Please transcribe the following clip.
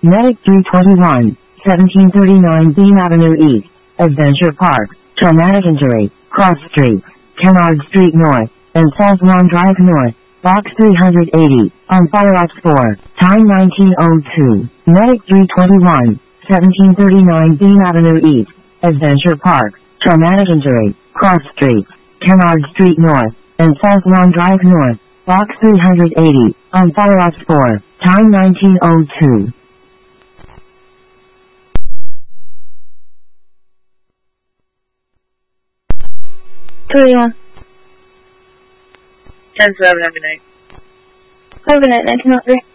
Medic 321, 1739 Beam Avenue East, Adventure Park, traumatic injury, Cross Street, Kennard Street North, and South Lawn Drive North, Box 380, on Fire Ops 4, time 1902. Medic 321, 1739 Beam Avenue East, Adventure Park, traumatic injury, Cross Street, Kennard Street North, and South Lawn Drive North, Box 380, on Fire Ops 4, time 1902. Korea. 10-7, have a good night. Have a good night, 1903.